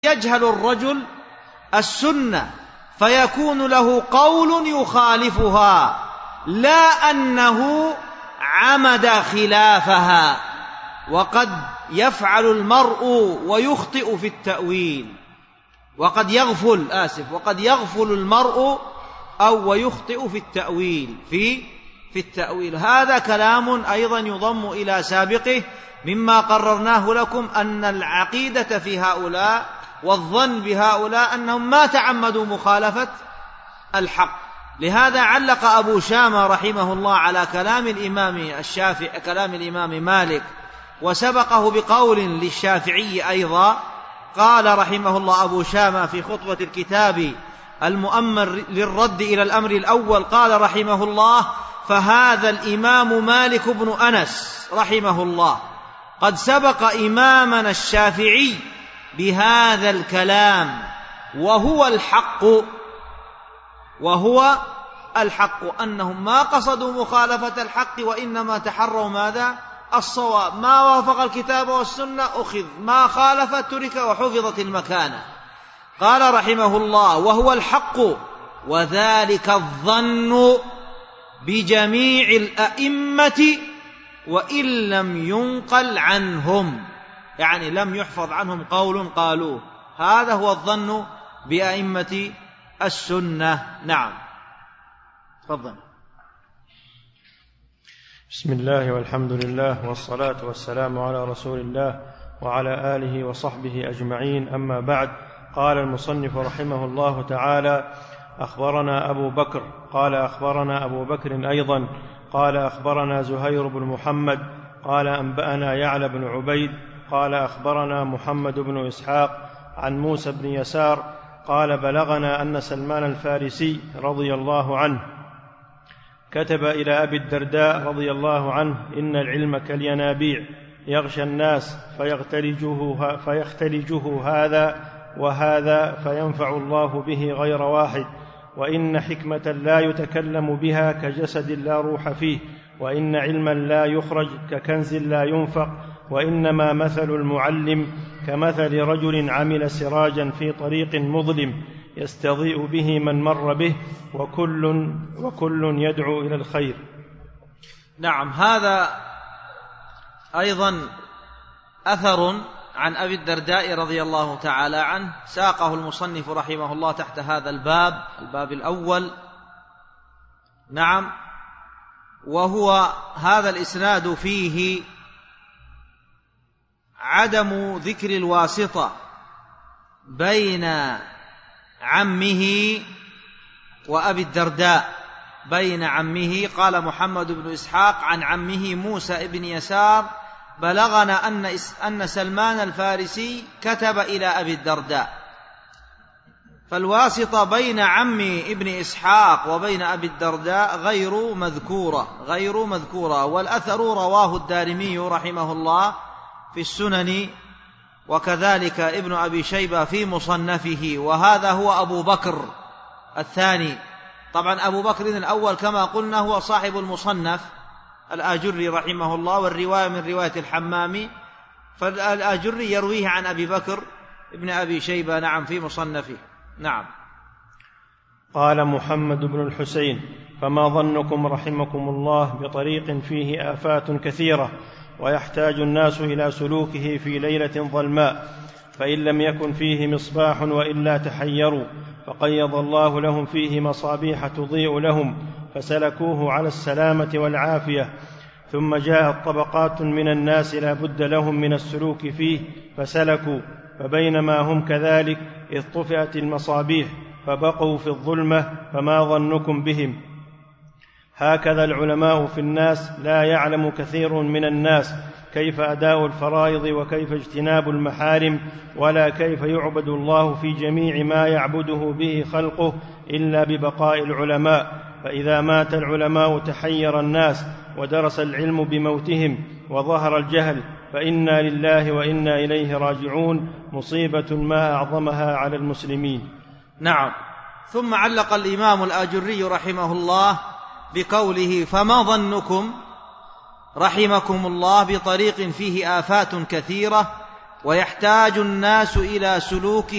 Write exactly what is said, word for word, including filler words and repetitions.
يجهل الرجل السنة فيكون له قول يخالفها، لا أنه عمد خلافها. وقد يفعل المرء ويخطئ في التأويل، وقد يغفل آسف وقد يغفل المرء أو ويخطئ في التأويل في في التأويل. هذا كلام أيضا يضم إلى سابقه مما قررناه لكم، أن العقيدة في هؤلاء والظن بهؤلاء أنهم ما تعمدوا مخالفة الحق. لهذا علق أبو شامة رحمه الله على كلام الإمام الشافعي كلام الإمام مالك، وسبقه بقول للشافعي أيضا. قال رحمه الله أبو شامة في خطبة الكتاب المؤمل للرد إلى الأمر الأول، قال رحمه الله: فهذا الإمام مالك بن أنس رحمه الله قد سبق إمامنا الشافعي بهذا الكلام، وهو الحق وهو الحق أنهم ما قصدوا مخالفة الحق، وإنما تحروا ماذا؟ الصواب. ما وافق الكتاب والسنة أخذ، ما خالف ترك وحفظت المكانة. قال رحمه الله: وهو الحق، وذلك الظن بجميع الأئمة وإن لم ينقل عنهم، يعني لم يحفظ عنهم قول قالوه. هذا هو الظن بأئمة السنة. نعم، تفضل. بسم الله والحمد لله والصلاة والسلام على رسول الله وعلى آله وصحبه أجمعين، أما بعد. قال المصنف رحمه الله تعالى: أخبرنا أبو بكر قال أخبرنا أبو بكر أيضا قال أخبرنا زهير بن محمد قال أنبأنا يعلى بن عبيد قال أخبرنا محمد بن إسحاق عن موسى بن يسار قال: بلغنا أن سلمان الفارسي رضي الله عنه كتب إلى أبي الدرداء رضي الله عنه: إن العلم كالينابيع يغشى الناس فيختلجه, فيختلجه هذا وهذا فينفع الله به غير واحد، وإن حكمة لا يتكلم بها كجسد لا روح فيه، وإن علما لا يخرج ككنز لا ينفق، وإنما مثل المعلم كمثل رجل عمل سراجا في طريق مظلم يستضيء به من مر به، وكل, وكل يدعو إلى الخير. نعم، هذا أيضا أثر عن أبي الدرداء رضي الله تعالى عنه، ساقه المصنف رحمه الله تحت هذا الباب الباب الأول. نعم، وهو هذا الإسناد فيه عدم ذكر الواسطة بين عمه وأبي الدرداء، بين عمه. قال محمد بن إسحاق عن عمه موسى بن يسار: بلغنا أن, أن سلمان الفارسي كتب إلى أبي الدرداء. فالواسطة بين عم ابن إسحاق وبين أبي الدرداء غير مذكورة غير مذكورة والأثر رواه الدارمي رحمه الله في السنن، وكذلك ابن أبي شيبة في مصنفه. وهذا هو أبو بكر الثاني. طبعا أبو بكر الأول كما قلنا هو صاحب المصنف الآجري رحمه الله، والرواية من رواية الحمامي، فالآجري يرويه عن أبي بكر ابن أبي شيبة نعم في مصنفه. نعم. قال محمد بن الحسين: فما ظنكم رحمكم الله بطريق فيه آفات كثيرة ويحتاج الناس إلى سلوكه في ليلة ظلماء، فإن لم يكن فيه مصباح وإلا تحيروا، فقيض الله لهم فيه مصابيح تضيء لهم فسلكوه على السلامة والعافية، ثم جاءت طبقات من الناس لا بد لهم من السلوك فيه فسلكوا، فبينما هم كذلك إذ طفئت المصابيح فبقوا في الظلمة، فما ظنكم بهم؟ هكذا العلماء في الناس لا يعلم كثير من الناس كيف أداء الفرائض وكيف اجتناب المحارم، ولا كيف يعبد الله في جميع ما يعبده به خلقه إلا ببقاء العلماء. فإذا مات العلماء تحير الناس ودرس العلم بموتهم وظهر الجهل، فإنا لله وإنا إليه راجعون، مصيبة ما أعظمها على المسلمين. نعم. ثم علق الإمام الآجري رحمه الله بقوله: فما ظنكم رحمكم الله بطريق فيه آفات كثيرة ويحتاج الناس إلى سلوكه